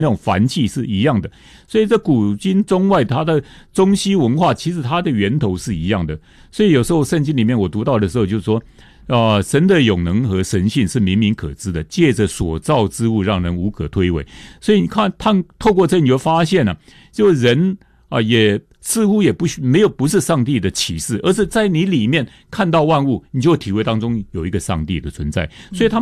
那种凡气是一样的。所以这古今中外它的中西文化其实它的源头是一样的。所以有时候圣经里面我读到的时候就是说神的永能和神性是明明可知的，借着所造之物让人无可推诿。所以你看透过这你就发现了就人也似乎也不是上帝的启示，而是在你里面看到万物，你就会体会当中有一个上帝的存在。所以他们